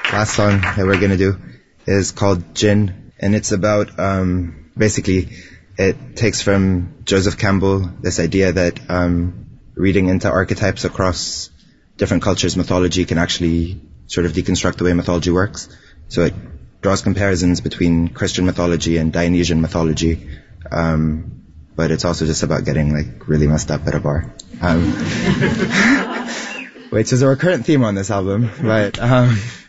last song that we're going to do is called Jinn, and it's about, basically, it takes from Joseph Campbell this idea that reading into archetypes across different cultures' mythology can actually sort of deconstruct the way mythology works. So it draws comparisons between Christian mythology and Dionysian mythology, but it's also just about getting like really messed up at a bar, which is a recurrent theme on this album. But